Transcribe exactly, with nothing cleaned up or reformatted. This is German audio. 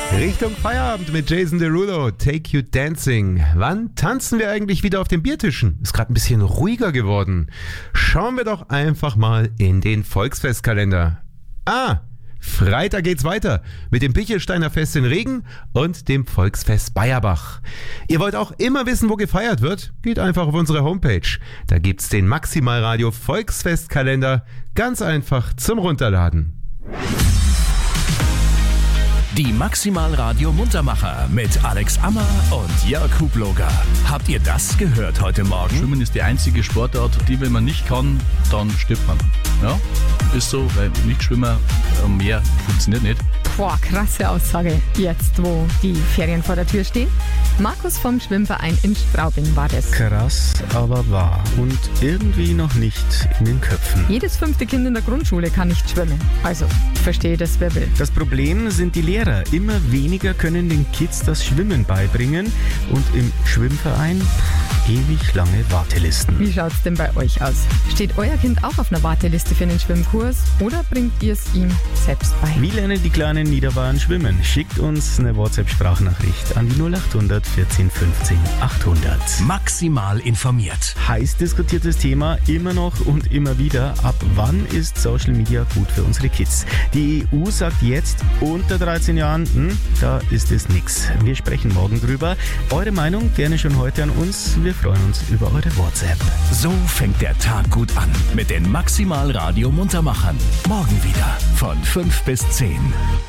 Richtung Feierabend mit Jason Derulo, Take You Dancing. Wann tanzen wir eigentlich wieder auf den Biertischen? Ist gerade ein bisschen ruhiger geworden. Schauen wir doch einfach mal in den Volksfestkalender. Ah, Freitag geht's weiter mit dem Pichelsteiner Fest in Regen und dem Volksfest Bayerbach. Ihr wollt auch immer wissen, wo gefeiert wird? Geht einfach auf unsere Homepage. Da gibt's den Maximalradio Volksfestkalender ganz einfach zum Runterladen. Die Maximalradio Muntermacher mit Alex Ammer und Jörg Hubloger. Habt ihr das gehört heute Morgen? Schwimmen ist die einzige Sportart, die, wenn man nicht kann, dann stirbt man. Ja, ist so, weil nicht schwimmen am Meer funktioniert nicht. Boah, krasse Aussage. Jetzt, wo die Ferien vor der Tür stehen. Markus vom Schwimmverein in Straubing war das. Krass, aber wahr. Und irgendwie noch nicht in den Köpfen. Jedes fünfte Kind in der Grundschule kann nicht schwimmen. Also, verstehe das, wer will. Das Problem sind die Lehrer. Immer weniger können den Kids das Schwimmen beibringen. Und im Schwimmverein ewig lange Wartelisten. Wie schaut's denn bei euch aus? Steht euer Kind auch auf einer Warteliste für einen Schwimmkurs oder bringt ihr es ihm selbst bei? Wie lernen die kleinen Niederbayern schwimmen? Schickt uns eine WhatsApp-Sprachnachricht an die null acht hundert vierzehn fünfzehn achthundert. Maximal informiert. Heiß diskutiertes Thema immer noch und immer wieder. Ab wann ist Social Media gut für unsere Kids? Die E U sagt jetzt, unter dreizehn Jahren, hm, da ist es nix. Wir sprechen morgen drüber. Eure Meinung gerne schon heute an uns. Wir freuen uns über eure WhatsApp. So fängt der Tag gut an mit den Maximalradio Muntermachern. Morgen wieder von fünf bis zehn.